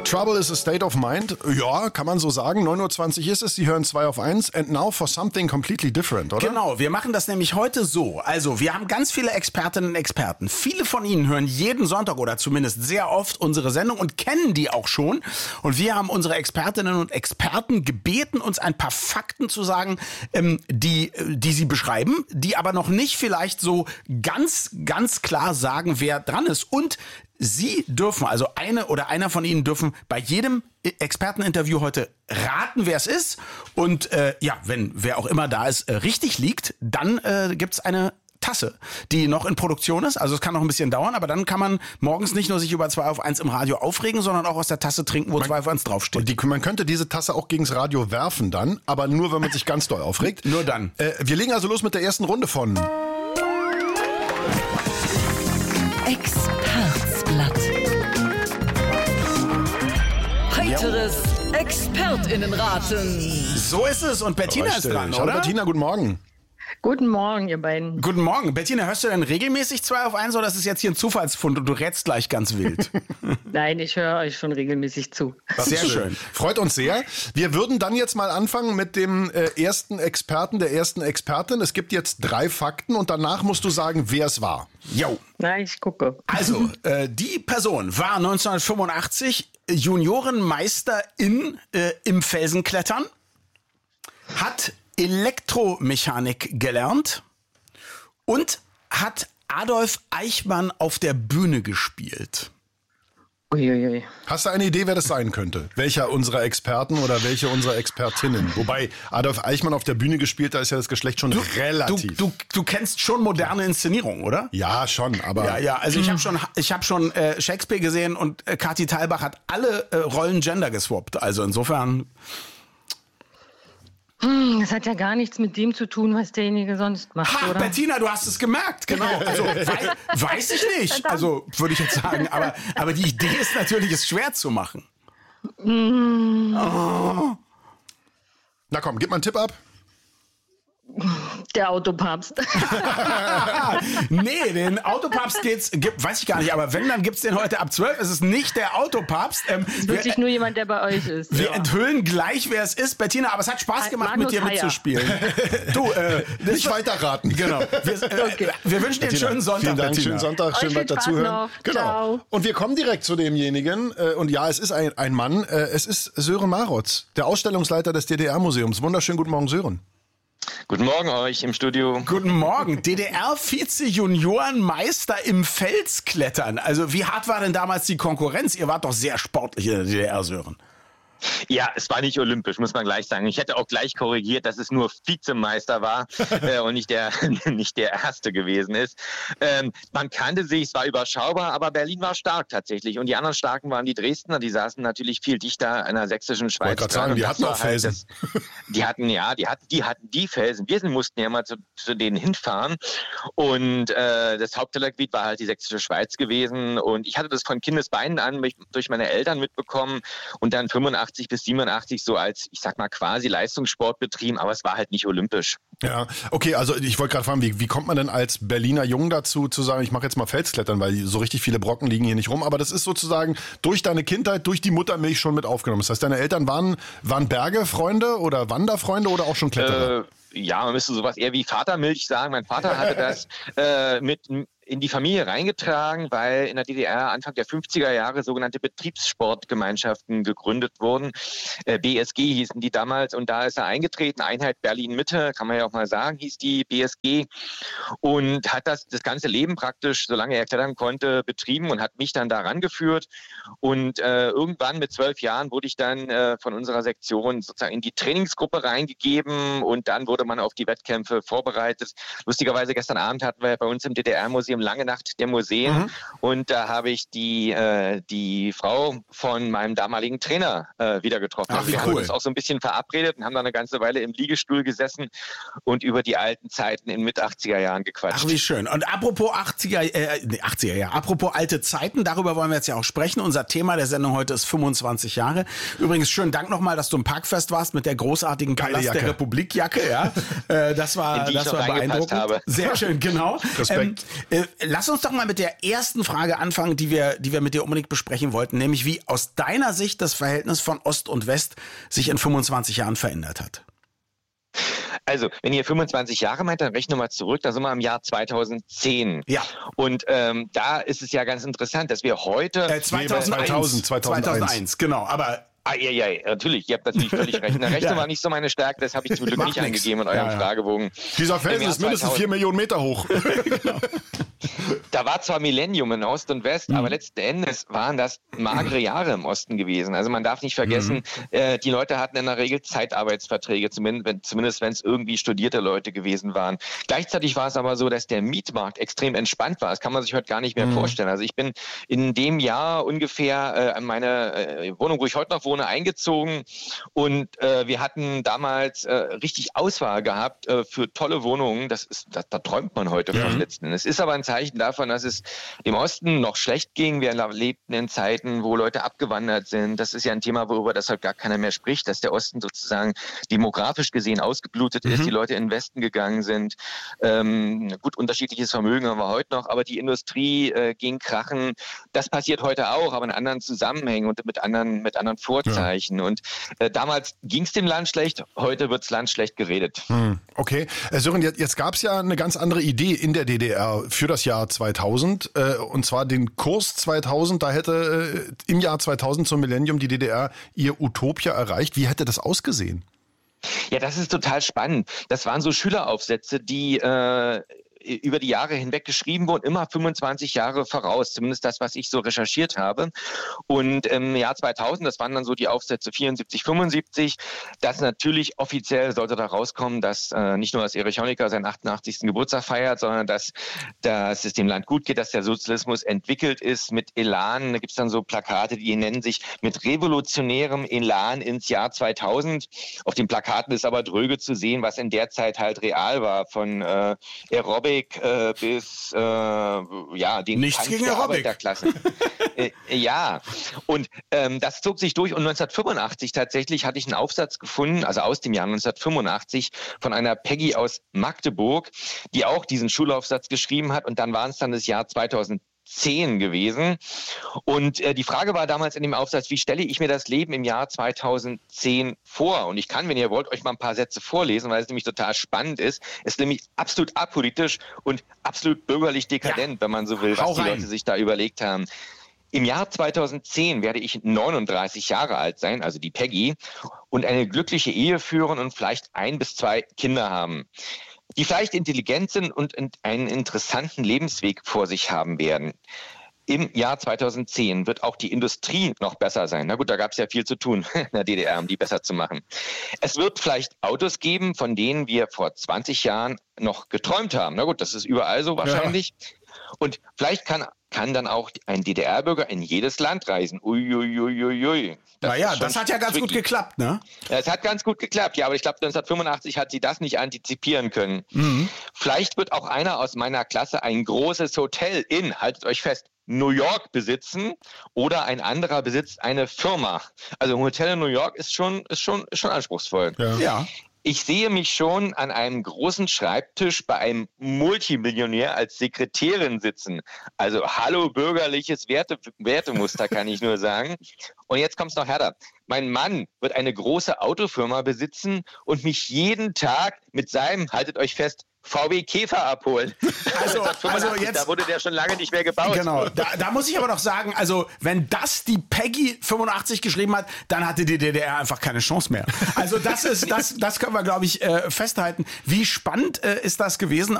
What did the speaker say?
Trouble is a state of mind. Ja, kann man so sagen. 9:20 Uhr ist es. Sie hören 2 auf 1. And now for something completely different, oder? Genau, wir machen das nämlich heute so. Also, wir haben ganz viele Expertinnen und Experten. Viele von Ihnen hören jeden Sonntag oder zumindest sehr oft unsere Sendung und kennen die auch schon. Und wir haben unsere Expertinnen und Experten gebeten, uns ein paar Fakten zu sagen, die sie beschreiben, die aber noch nicht vielleicht so ganz klar sagen, wer dran ist. Und Sie dürfen, also eine oder einer von Ihnen dürfen bei jedem Experteninterview heute raten, wer es ist. Und wenn wer auch immer da ist, richtig liegt, dann gibt's eine Tasse, die noch in Produktion ist. Also es kann noch ein bisschen dauern, aber dann kann man morgens nicht nur sich über 2 auf 1 im Radio aufregen, sondern auch aus der Tasse trinken, wo 2 auf 1 draufsteht. Und man könnte diese Tasse auch gegens Radio werfen dann, aber nur, wenn man sich ganz doll aufregt. Nur dann. Wir legen also los mit der ersten Runde von Expertsblatt. Heiteres ExpertInnenraten. So ist es. Und Bettina ist dran, oder? Bettina, guten Morgen. Guten Morgen, ihr beiden. Guten Morgen. Bettina, hörst du denn regelmäßig 2 auf 1 oder ist es jetzt hier ein Zufallsfund und du rätst gleich ganz wild? Nein, ich höre euch schon regelmäßig zu. Sehr schön. Freut uns sehr. Wir würden dann jetzt mal anfangen mit dem ersten Experten, der ersten Expertin. Es gibt jetzt 3 Fakten und danach musst du sagen, wer es war. Jo. Na, ich gucke. Also, die Person war 1985 Juniorenmeisterin im Felsenklettern, hat Elektromechanik gelernt und hat Adolf Eichmann auf der Bühne gespielt. Uiuiui. Hast du eine Idee, wer das sein könnte? Welcher unserer Experten oder welche unserer Expertinnen? Wobei Adolf Eichmann auf der Bühne gespielt, da ist ja das Geschlecht schon relativ. Du kennst schon moderne Inszenierungen, oder? Ja, schon, aber... Ja, also ich habe schon Shakespeare gesehen und Kathi Thalbach hat alle Rollen Gender geswappt. Also insofern... Das hat ja gar nichts mit dem zu tun, was derjenige sonst macht, oder? Bettina, du hast es gemerkt, genau. Also weiß ich nicht, also würde ich jetzt sagen. Aber die Idee ist natürlich, es schwer zu machen. Oh. Na komm, gib mal einen Tipp ab. Der Autopapst. Nee, den Autopapst weiß ich gar nicht, aber wenn, dann gibt's den heute ab 12. Es ist nicht der Autopapst. Es ist wirklich nur jemand, der bei euch ist. Wir enthüllen gleich, wer es ist. Bettina, aber es hat Spaß gemacht, Magnus mit dir Heyer. mitzuspielen. Du, nicht weiterraten. Genau. Wir wünschen dir einen schönen Sonntag, Vielen Dank, Bettina. schönen Sonntag, schön weiter zuhören. Genau. Ciao. Und wir kommen direkt zu demjenigen. Und ja, es ist ein Mann. Es ist Sören Marotz, der Ausstellungsleiter des DDR-Museums. Wunderschönen guten Morgen, Sören. Guten Morgen euch im Studio. Guten Morgen. DDR-Vize-Juniorenmeister im Felsklettern. Also wie hart war denn damals die Konkurrenz? Ihr wart doch sehr sportlich in der DDR, Sören. Ja, es war nicht olympisch, muss man gleich sagen. Ich hätte auch gleich korrigiert, dass es nur Vizemeister war und nicht der Erste gewesen ist. Man kannte sich, es war überschaubar, aber Berlin war stark tatsächlich. Und die anderen Starken waren die Dresdner, die saßen natürlich viel dichter an der sächsischen Schweiz. Ich wollte gerade sagen, die hatten auch Felsen. Die hatten die Felsen. Wir mussten ja mal zu denen hinfahren. Und das Haupttellergebiet war halt die sächsische Schweiz gewesen. Und ich hatte das von Kindesbeinen an durch meine Eltern mitbekommen und dann 85 bis 87 so als, ich sag mal, quasi Leistungssport betrieben, aber es war halt nicht olympisch. Ja, okay, also ich wollte gerade fragen, wie kommt man denn als Berliner Jung dazu, zu sagen, ich mache jetzt mal Felsklettern, weil so richtig viele Brocken liegen hier nicht rum, aber das ist sozusagen durch deine Kindheit, durch die Muttermilch schon mit aufgenommen. Das heißt, deine Eltern waren Bergefreunde oder Wanderfreunde oder auch schon Kletterer? Ja, man müsste sowas eher wie Vatermilch sagen. Mein Vater hatte das mit in die Familie reingetragen, weil in der DDR Anfang der 50er Jahre sogenannte Betriebssportgemeinschaften gegründet wurden. BSG hießen die damals und da ist er eingetreten. Einheit Berlin-Mitte, kann man ja auch mal sagen, hieß die BSG und hat das ganze Leben praktisch, solange er klettern konnte, betrieben und hat mich dann da rangeführt. Und irgendwann mit 12 Jahren wurde ich dann von unserer Sektion sozusagen in die Trainingsgruppe reingegeben und dann wurde man auf die Wettkämpfe vorbereitet. Lustigerweise gestern Abend hatten wir bei uns im DDR-Museum Lange Nacht der Museen und da habe ich die Frau von meinem damaligen Trainer wieder getroffen. Ach, wie wir cool. haben uns auch so ein bisschen verabredet und haben da eine ganze Weile im Liegestuhl gesessen und über die alten Zeiten in Mit-80er Jahren gequatscht. Ach, wie schön. Und apropos 80er Jahre, apropos alte Zeiten, darüber wollen wir jetzt ja auch sprechen. Unser Thema der Sendung heute ist 25 Jahre. Übrigens, schönen Dank nochmal, dass du im Parkfest warst mit der großartigen Palast der Republik-Jacke. Ja. Das war beeindruckend. Habe. Sehr schön, genau. Respekt. Lass uns doch mal mit der ersten Frage anfangen, die wir mit dir unbedingt besprechen wollten, nämlich wie aus deiner Sicht das Verhältnis von Ost und West sich in 25 Jahren verändert hat. Also, wenn ihr 25 Jahre meint, dann rechnen wir mal zurück, da sind wir im Jahr 2010. Ja. Und da ist es ja ganz interessant, dass wir heute... 2001, genau, aber... Ja, natürlich, ihr habt natürlich völlig recht. Eine Rechnung war nicht so meine Stärke, das habe ich zum Glück nicht angegeben in eurem Fragebogen. Dieser Felsen ist mindestens 4 Millionen Meter hoch. Genau. Da war zwar Millennium in Ost und West, aber letzten Endes waren das magere Jahre im Osten gewesen. Also man darf nicht vergessen, die Leute hatten in der Regel Zeitarbeitsverträge, zumindest wenn es irgendwie studierte Leute gewesen waren. Gleichzeitig war es aber so, dass der Mietmarkt extrem entspannt war. Das kann man sich heute gar nicht mehr vorstellen. Also ich bin in dem Jahr ungefähr an meine Wohnung, wo ich heute noch wohne, eingezogen und wir hatten damals richtig Auswahl gehabt für tolle Wohnungen. Da träumt man heute von letzten Endes. Es ist aber ein Zeichen davon, dass es dem Osten noch schlecht ging. Wir lebten in Zeiten, wo Leute abgewandert sind. Das ist ja ein Thema, worüber deshalb gar keiner mehr spricht, dass der Osten sozusagen demografisch gesehen ausgeblutet ist, die Leute in den Westen gegangen sind. Gut, unterschiedliches Vermögen haben wir heute noch, aber die Industrie ging krachen. Das passiert heute auch, aber in anderen Zusammenhängen und mit anderen Vorzeichen. Und damals ging es dem Land schlecht, heute wird das Land schlecht geredet. Okay. Sören, jetzt gab es ja eine ganz andere Idee in der DDR für das Jahr 2000, und zwar den Kurs 2000. Da hätte im Jahr 2000 zum Millennium die DDR ihr Utopia erreicht. Wie hätte das ausgesehen? Ja, das ist total spannend. Das waren so Schüleraufsätze, die über die Jahre hinweg geschrieben wurden, immer 25 Jahre voraus, zumindest das, was ich so recherchiert habe. Und im Jahr 2000, das waren dann so die Aufsätze 74, 75, dass natürlich offiziell sollte da rauskommen, dass nicht nur, dass Erich Honecker seinen 88. Geburtstag feiert, sondern dass es dem Land gut geht, dass der Sozialismus entwickelt ist mit Elan. Da gibt es dann so Plakate, die nennen sich mit revolutionärem Elan ins Jahr 2000. Auf den Plakaten ist aber dröge zu sehen, was in der Zeit halt real war, von Aerobic bis den Nichts Kampf gegen der Aerobic. Arbeiterklasse. Ja, und das zog sich durch und 1985 tatsächlich hatte ich einen Aufsatz gefunden, also aus dem Jahr 1985 von einer Peggy aus Magdeburg, die auch diesen Schulaufsatz geschrieben hat und dann waren es dann das Jahr 2010 gewesen. Und die Frage war damals in dem Aufsatz, wie stelle ich mir das Leben im Jahr 2010 vor? Und ich kann, wenn ihr wollt, euch mal ein paar Sätze vorlesen, weil es nämlich total spannend ist. Es ist nämlich absolut apolitisch und absolut bürgerlich dekadent, wenn man so will, was die Leute sich da überlegt haben. Im Jahr 2010 werde ich 39 Jahre alt sein, also die Peggy, und eine glückliche Ehe führen und vielleicht 1 bis 2 Kinder haben, die vielleicht intelligent sind und einen interessanten Lebensweg vor sich haben werden. Im Jahr 2010 wird auch die Industrie noch besser sein. Na gut, da gab es ja viel zu tun in der DDR, um die besser zu machen. Es wird vielleicht Autos geben, von denen wir vor 20 Jahren noch geträumt haben. Na gut, das ist überall so wahrscheinlich. Ja. Und vielleicht kann dann auch ein DDR-Bürger in jedes Land reisen. Uiuiuiui. Das hat ja ganz gut geklappt, ne? Ja, es hat ganz gut geklappt, ja, aber ich glaube, 1985 hat sie das nicht antizipieren können. Vielleicht wird auch einer aus meiner Klasse ein großes Hotel haltet euch fest, New York besitzen oder ein anderer besitzt eine Firma. Also ein Hotel in New York ist schon anspruchsvoll. Ja. Ich sehe mich schon an einem großen Schreibtisch bei einem Multimillionär als Sekretärin sitzen. Also hallo bürgerliches Wertemuster, kann ich nur sagen. Und jetzt kommt's noch härter. Mein Mann wird eine große Autofirma besitzen und mich jeden Tag mit seinem, haltet euch fest, VW Käfer abholen. Also jetzt, da wurde der schon lange nicht mehr gebaut. Genau, da muss ich aber noch sagen, also wenn das die Peggy 85 geschrieben hat, dann hatte die DDR einfach keine Chance mehr. Also das können wir, glaube ich, festhalten. Wie spannend ist das gewesen?